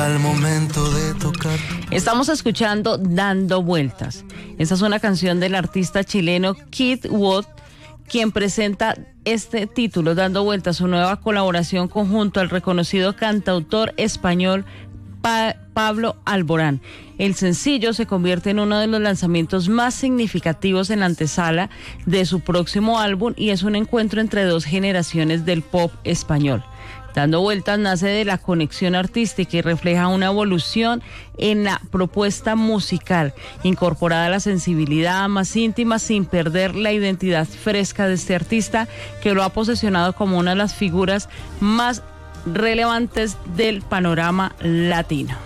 al momento de tocar. Estamos escuchando Dando Vueltas. Esta es una canción del artista chileno Kid Wood, quien presenta este título, Dando Vueltas, su nueva colaboración conjunto al reconocido cantautor español Pablo Alborán. El sencillo se convierte en uno de los lanzamientos más significativos en la antesala de su próximo álbum y es un encuentro entre dos generaciones del pop español. Dando Vueltas nace de la conexión artística y refleja una evolución en la propuesta musical, incorporada a la sensibilidad más íntima sin perder la identidad fresca de este artista que lo ha posicionado como una de las figuras más relevantes del panorama latino.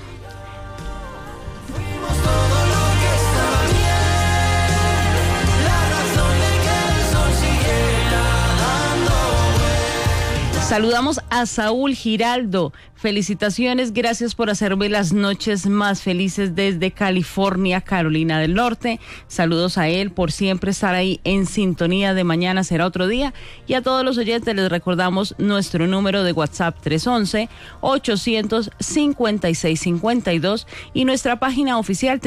Saludamos a Saúl Giraldo. Felicitaciones, gracias por hacerme las noches más felices desde California, Carolina del Norte. Saludos a él por siempre estar ahí en sintonía de Mañana Será Otro Día. Y a todos los oyentes les recordamos nuestro número de WhatsApp 311-856-52 y nuestra página oficial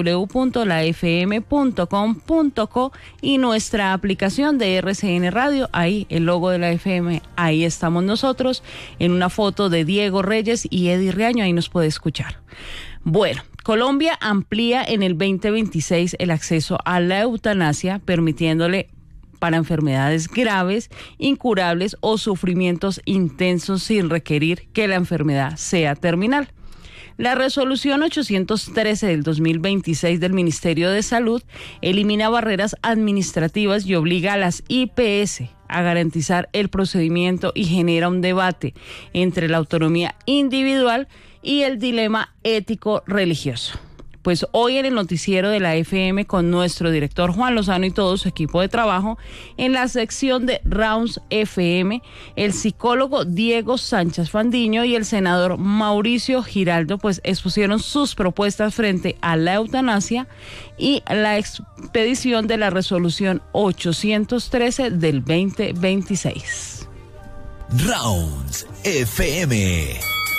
www.lafm.com.co y nuestra aplicación de RCN Radio. Ahí el logo de la FM, ahí estamos nosotros en una foto de Diego Reyes y Eddie Riaño, ahí nos puede escuchar. Bueno, Colombia amplía en el 2026 el acceso a la eutanasia, permitiéndole para enfermedades graves, incurables o sufrimientos intensos sin requerir que la enfermedad sea terminal. La resolución 813 del 2026 del Ministerio de Salud elimina barreras administrativas y obliga a las IPS a garantizar el procedimiento y genera un debate entre la autonomía individual y el dilema ético-religioso. Pues hoy en el noticiero de la FM con nuestro director Juan Lozano y todo su equipo de trabajo, en la sección de Rounds FM, el psicólogo Diego Sánchez Fandiño y el senador Mauricio Giraldo pues expusieron sus propuestas frente a la eutanasia y la expedición de la resolución 813 del 2026. Rounds FM.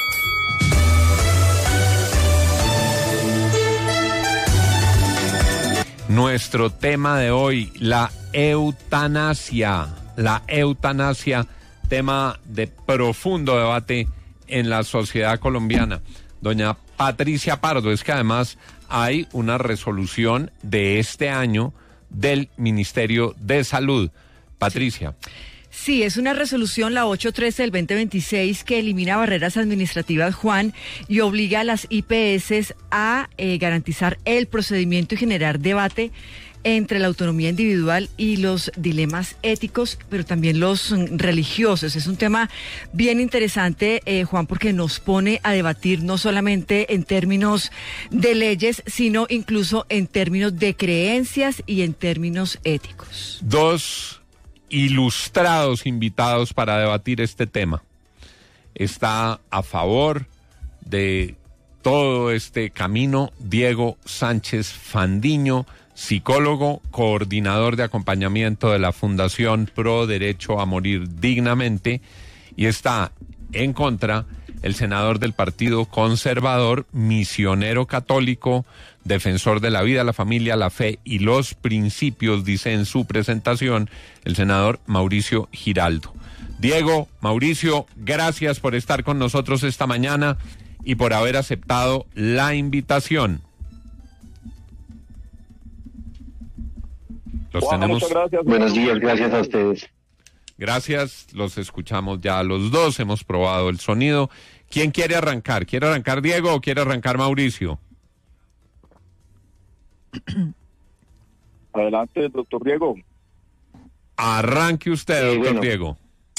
Nuestro tema de hoy, la eutanasia. La eutanasia, tema de profundo debate en la sociedad colombiana. Doña Patricia Pardo, es que además hay una resolución de este año del Ministerio de Salud. Patricia. Sí, es una resolución, la 813 del 2026, que elimina barreras administrativas, Juan, y obliga a las IPS a garantizar el procedimiento y generar debate entre la autonomía individual y los dilemas éticos, pero también los religiosos. Es un tema bien interesante, Juan, porque nos pone a debatir no solamente en términos de leyes, sino incluso en términos de creencias y en términos éticos. Dos ilustrados invitados para debatir este tema. Está a favor de todo este camino Diego Sánchez Fandiño, psicólogo, coordinador de acompañamiento de la Fundación Pro Derecho a Morir Dignamente, y está en contra el senador del Partido Conservador, misionero católico, defensor de la vida, la familia, la fe y los principios, dice en su presentación el senador Mauricio Giraldo. Diego, Mauricio, gracias por estar con nosotros esta mañana y por haber aceptado la invitación. Los tenemos. Muchas gracias. Buenos días, gracias a ustedes. Gracias, los escuchamos ya los dos, hemos probado el sonido. ¿Quién quiere arrancar? ¿Quiere arrancar Diego o quiere arrancar Mauricio? Adelante, doctor Diego. Arranque usted, doctor Diego.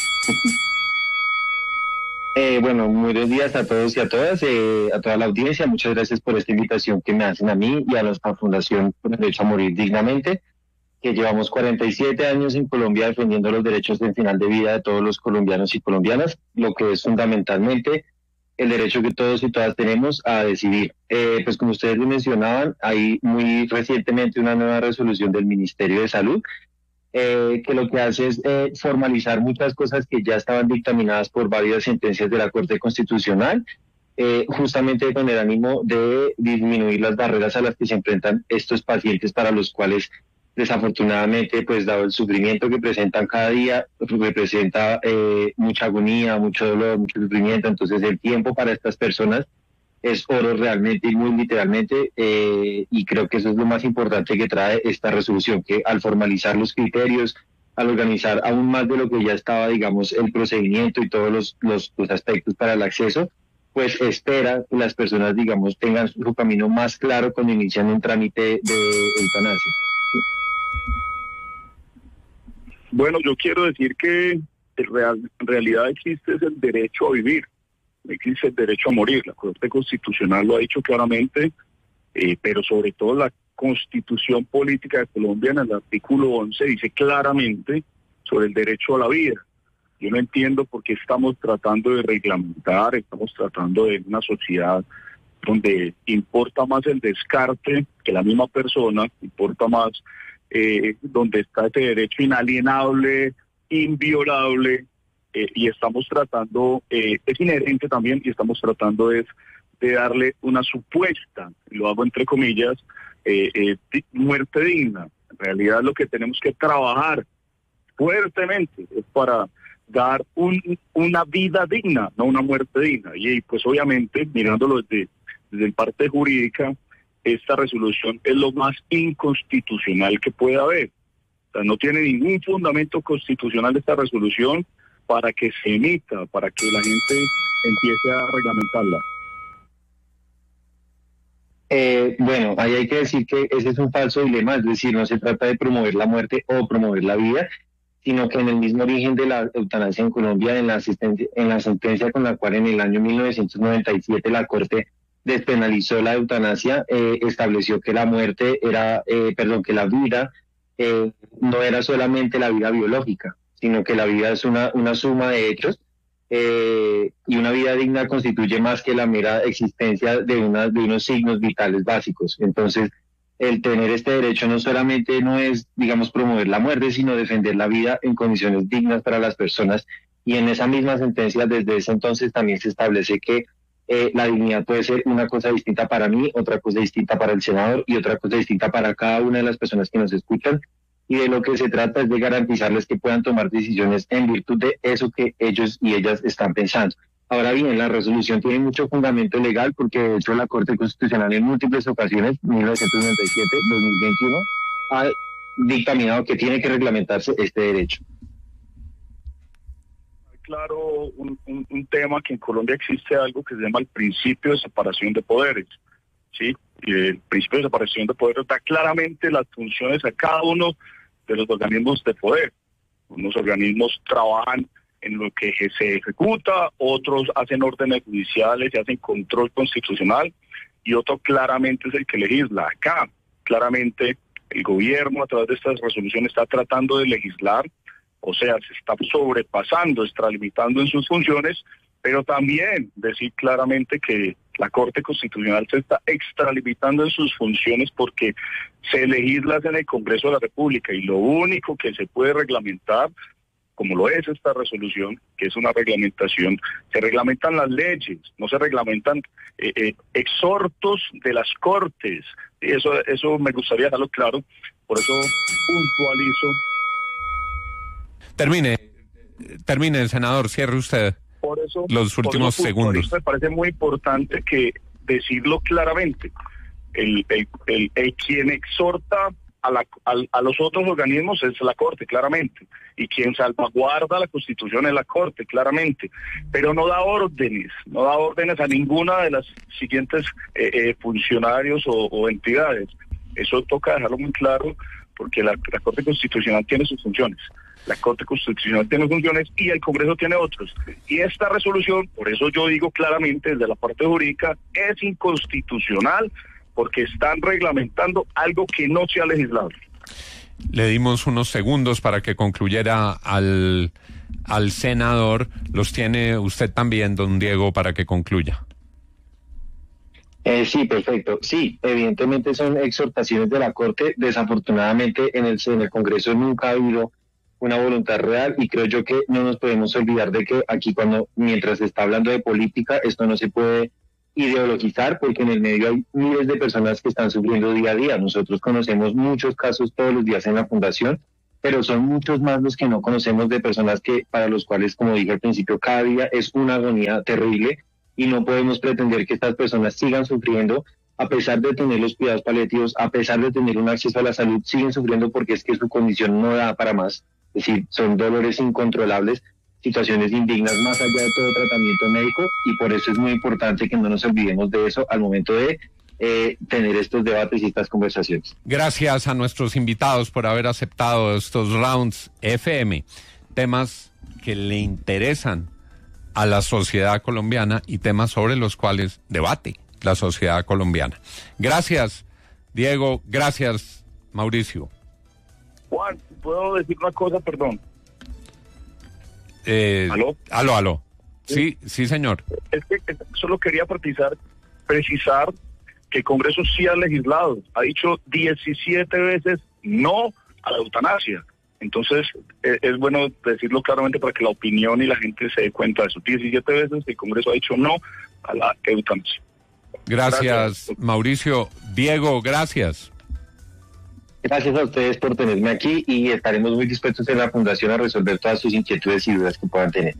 Bueno, buenos días a todos y a todas, a toda la audiencia. Muchas gracias por esta invitación que me hacen a mí y a la Fundación Por Derecho a Morir Dignamente, que llevamos 47 años en Colombia defendiendo los derechos del final de vida de todos los colombianos y colombianas, lo que es fundamentalmente el derecho que todos y todas tenemos a decidir. Pues como ustedes lo mencionaban, hay muy recientemente una nueva resolución del Ministerio de Salud que lo que hace es formalizar muchas cosas que ya estaban dictaminadas por varias sentencias de la Corte Constitucional justamente con el ánimo de disminuir las barreras a las que se enfrentan estos pacientes para los cuales desafortunadamente, pues dado el sufrimiento que presentan cada día, representa mucha agonía, mucho dolor, mucho sufrimiento. Entonces el tiempo para estas personas es oro realmente y muy literalmente, y creo que eso es lo más importante que trae esta resolución, que al formalizar los criterios, al organizar aún más de lo que ya estaba, digamos, el procedimiento y todos los aspectos para el acceso, pues espera que las personas, digamos, tengan su camino más claro cuando inician un trámite de eutanasia. Bueno, yo quiero decir que en realidad existe el derecho a vivir, existe el derecho a morir. La Corte Constitucional lo ha dicho claramente, pero sobre todo la Constitución Política de Colombia en el artículo 11 dice claramente sobre el derecho a la vida. Yo no entiendo por qué estamos tratando de reglamentar, estamos tratando de una sociedad donde importa más el descarte que la misma persona, importa más donde está ese derecho inalienable, inviolable, y estamos tratando, es inherente también, y estamos tratando de darle una supuesta, lo hago entre comillas, muerte digna. En realidad lo que tenemos que trabajar fuertemente es para dar una vida digna, no una muerte digna. Y pues obviamente, mirándolo desde la parte jurídica, esta resolución es lo más inconstitucional que puede haber. O sea, no tiene ningún fundamento constitucional esta resolución para que se emita, para que la gente empiece a reglamentarla. Bueno, ahí hay que decir que ese es un falso dilema, es decir, no se trata de promover la muerte o promover la vida, sino que en el mismo origen de la eutanasia en Colombia, en la sentencia con la cual en el año 1997 la Corte despenalizó la eutanasia, estableció que la muerte era, que la vida no era solamente la vida biológica, sino que la vida es una suma de hechos, y una vida digna constituye más que la mera existencia de unos signos vitales básicos. Entonces, el tener este derecho no solamente no es, digamos, promover la muerte, sino defender la vida en condiciones dignas para las personas. Y en esa misma sentencia, desde ese entonces, también se establece que la dignidad puede ser una cosa distinta para mí, otra cosa distinta para el senador y otra cosa distinta para cada una de las personas que nos escuchan. Y de lo que se trata es de garantizarles que puedan tomar decisiones en virtud de eso que ellos y ellas están pensando. Ahora bien, la resolución tiene mucho fundamento legal porque de hecho la Corte Constitucional en múltiples ocasiones, 1997, 2021, ha dictaminado que tiene que reglamentarse este derecho. Claro, un tema que en Colombia existe algo que se llama el principio de separación de poderes, ¿sí? Y el principio de separación de poderes da claramente las funciones a cada uno de los organismos de poder. Unos organismos trabajan en lo que se ejecuta, otros hacen órdenes judiciales y hacen control constitucional, y otro claramente es el que legisla. Acá, claramente, el gobierno a través de estas resoluciones está tratando de legislar, o sea, se está sobrepasando, extralimitando en sus funciones, pero también decir claramente que la Corte Constitucional se está extralimitando en sus funciones porque se legisla en el Congreso de la República y lo único que se puede reglamentar, como lo es esta resolución, que es una reglamentación, se reglamentan las leyes, no se reglamentan exhortos de las Cortes. Eso me gustaría dejarlo claro, por eso puntualizo. Termine, senador, cierre usted. Por eso, los últimos segundos. Me parece muy importante que decirlo claramente. El quien exhorta a los otros organismos es la Corte, claramente, y quien salvaguarda la Constitución es la Corte, claramente, pero no da órdenes a ninguna de las siguientes funcionarios o entidades. Eso toca dejarlo muy claro, porque la Corte Constitucional tiene sus funciones. La Corte Constitucional tiene funciones y el Congreso tiene otros. Y esta resolución, por eso yo digo claramente desde la parte jurídica, es inconstitucional porque están reglamentando algo que no se ha legislado. Le dimos unos segundos para que concluyera al senador. Los tiene usted también, don Diego, para que concluya. Sí, perfecto. Sí, evidentemente son exhortaciones de la Corte. Desafortunadamente en el Congreso nunca ha habido una voluntad real y creo yo que no nos podemos olvidar de que aquí mientras se está hablando de política, esto no se puede ideologizar, porque en el medio hay miles de personas que están sufriendo día a día. Nosotros conocemos muchos casos todos los días en la fundación, pero son muchos más los que no conocemos de personas para los cuales, como dije al principio, cada día es una agonía terrible y no podemos pretender que estas personas sigan sufriendo a pesar de tener los cuidados paliativos, a pesar de tener un acceso a la salud, siguen sufriendo porque es que su condición no da para más. Es decir, son dolores incontrolables, situaciones indignas más allá de todo tratamiento médico, y por eso es muy importante que no nos olvidemos de eso al momento de tener estos debates y estas conversaciones. Gracias a nuestros invitados por haber aceptado estos Rounds FM, temas que le interesan a la sociedad colombiana y temas sobre los cuales debate la sociedad colombiana. Gracias, Diego. Gracias, Mauricio. Juan, ¿puedo decir una cosa? Perdón. Aló. Sí, señor. Es que solo quería precisar que el Congreso sí ha legislado, ha dicho 17 veces no a la eutanasia. Entonces, es bueno decirlo claramente para que la opinión y la gente se dé cuenta de eso. 17 veces el Congreso ha dicho no a la eutanasia. Gracias, Mauricio. Diego, gracias. Gracias a ustedes por tenerme aquí y estaremos muy dispuestos en la Fundación a resolver todas sus inquietudes y dudas que puedan tener.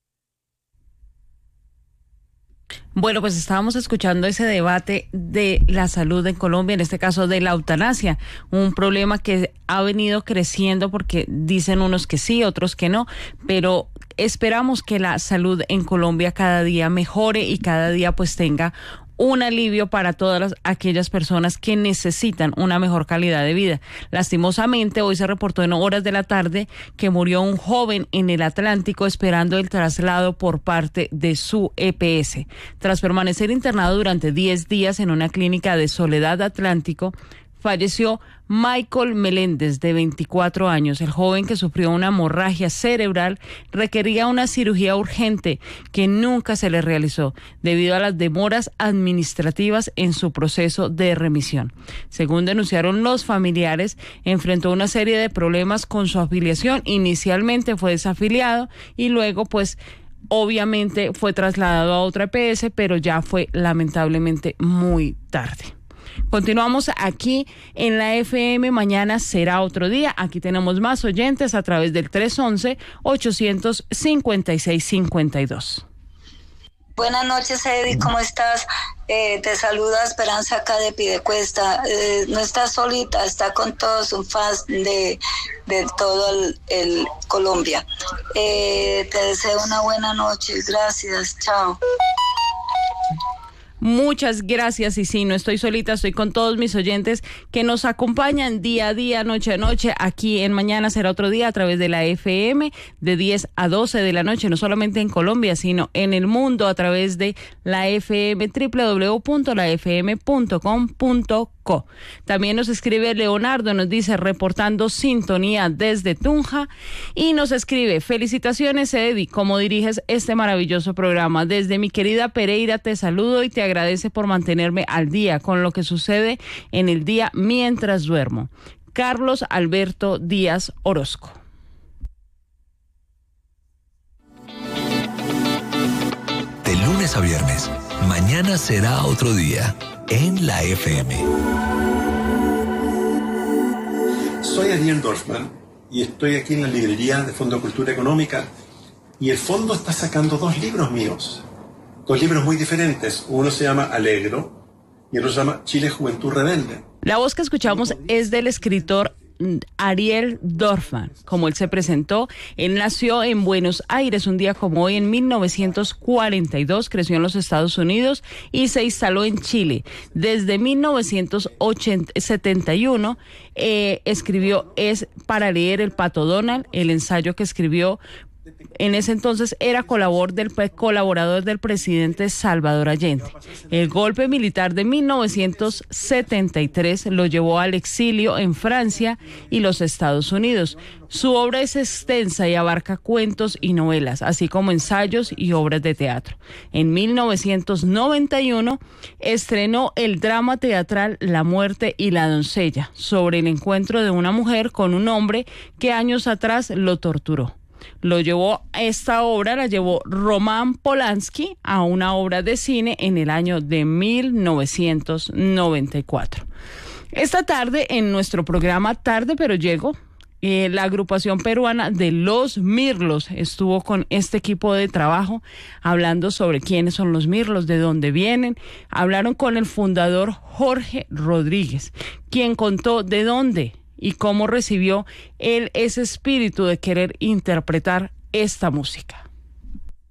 Bueno, pues estábamos escuchando ese debate de la salud en Colombia, en este caso de la eutanasia, un problema que ha venido creciendo porque dicen unos que sí, otros que no, pero esperamos que la salud en Colombia cada día mejore y cada día pues tenga un alivio para todas aquellas personas que necesitan una mejor calidad de vida. Lastimosamente, hoy se reportó en horas de la tarde que murió un joven en el Atlántico esperando el traslado por parte de su EPS. Tras permanecer internado durante 10 días en una clínica de Soledad Atlántico, falleció Michael Meléndez, de 24 años. El joven, que sufrió una hemorragia cerebral, requería una cirugía urgente que nunca se le realizó debido a las demoras administrativas en su proceso de remisión. Según denunciaron los familiares, enfrentó una serie de problemas con su afiliación. Inicialmente fue desafiliado y luego pues obviamente fue trasladado a otra EPS, pero ya fue lamentablemente muy tarde. Continuamos aquí en la FM. Mañana será otro día. Aquí tenemos más oyentes a través del 311-856-52. Buenas noches, Eddie, ¿cómo estás? Te saluda Esperanza acá de Piedecuesta. No estás solita, está con todos sus fans de todo el Colombia. Te deseo una buena noche. Gracias, chao. Muchas gracias, y sí, no estoy solita, estoy con todos mis oyentes que nos acompañan día a día, noche a noche, aquí en Mañana Será Otro Día a través de la FM de 10 a 12 de la noche, no solamente en Colombia, sino en el mundo a través de la FM, www.lafm.com.co. También nos escribe Leonardo, nos dice reportando sintonía desde Tunja, y nos escribe: felicitaciones, Eddie, como diriges este maravilloso programa. Desde mi querida Pereira te saludo y te agradece por mantenerme al día con lo que sucede en el día mientras duermo. Carlos Alberto Díaz Orozco. De lunes a viernes, Mañana Será Otro Día en la FM. Soy Ariel Dorfman y estoy aquí en la librería de Fondo Cultura Económica, y el fondo está sacando 2 libros míos, 2 libros muy diferentes. Uno se llama Alegro y el otro se llama Chile Juventud Rebelde. La voz que escuchamos es del escritor Ariel Dorfman. Como él se presentó, él nació en Buenos Aires un día como hoy en 1942, creció en los Estados Unidos y se instaló en Chile. Desde 1971 escribió Es para leer el Pato Donald, el ensayo que escribió. En ese entonces era colaborador del presidente Salvador Allende. El golpe militar de 1973 lo llevó al exilio en Francia y los Estados Unidos. Su obra es extensa y abarca cuentos y novelas, así como ensayos y obras de teatro. En 1991 estrenó el drama teatral La muerte y la doncella, sobre el encuentro de una mujer con un hombre que años atrás lo torturó. Esta obra la llevó Roman Polanski a una obra de cine en el año de 1994. Esta tarde en nuestro programa Tarde pero Llego, la agrupación peruana de Los Mirlos estuvo con este equipo de trabajo hablando sobre quiénes son los Mirlos, de dónde vienen. Hablaron con el fundador Jorge Rodríguez, quien contó de dónde y cómo recibió él ese espíritu de querer interpretar esta música.